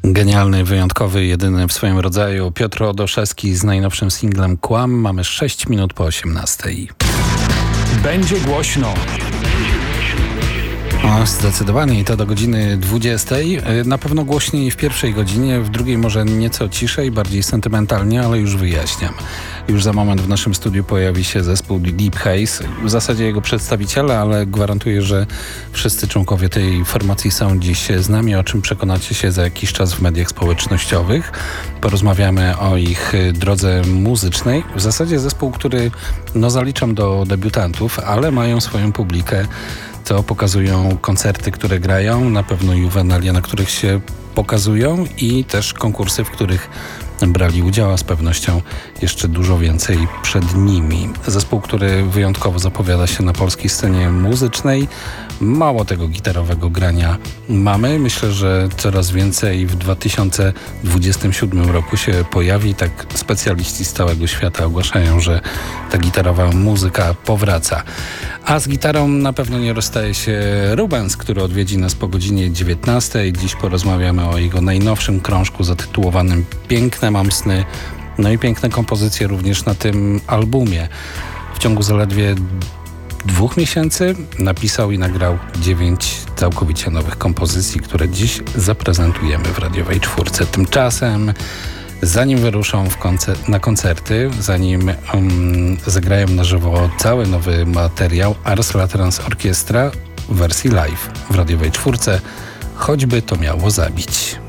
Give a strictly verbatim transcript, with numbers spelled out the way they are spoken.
Genialny, wyjątkowy, jedyny w swoim rodzaju Piotr Odoszewski z najnowszym singlem Kłam. Mamy sześć minut po osiemnastej. Będzie głośno. O, zdecydowanie i to do godziny dwudziestej. Na pewno głośniej w pierwszej godzinie, w drugiej może nieco ciszej, bardziej sentymentalnie, ale już wyjaśniam. Już za moment w naszym studiu pojawi się zespół Deep Haze. W zasadzie jego przedstawiciele, ale gwarantuję, że wszyscy członkowie tej formacji są dziś z nami, o czym przekonacie się za jakiś czas w mediach społecznościowych. Porozmawiamy o ich drodze muzycznej. W zasadzie zespół, który no zaliczam do debiutantów, ale mają swoją publikę. To pokazują koncerty, które grają, na pewno juwenalia, na których się pokazują i też konkursy, w których brali udział, a z pewnością jeszcze dużo więcej przed nimi. Zespół, który wyjątkowo zapowiada się na polskiej scenie muzycznej. Mało tego gitarowego grania mamy. Myślę, że coraz więcej w dwa tysiące dwudziestym siódmym roku się pojawi. Tak specjaliści z całego świata ogłaszają, że ta gitarowa muzyka powraca. A z gitarą na pewno nie rozstaje się Rubens, który odwiedzi nas po godzinie dziewiętnastej. Dziś porozmawiamy o jego najnowszym krążku zatytułowanym Piękne mam sny. No i piękne kompozycje również na tym albumie. W ciągu zaledwie dwóch miesięcy napisał i nagrał dziewięć całkowicie nowych kompozycji, które dziś zaprezentujemy w radiowej czwórce. Tymczasem zanim wyruszą w koncer- na koncerty, zanim um, zagrają na żywo cały nowy materiał, Ars Latrans Orkiestra w wersji live w radiowej czwórce, choćby to miało zabić.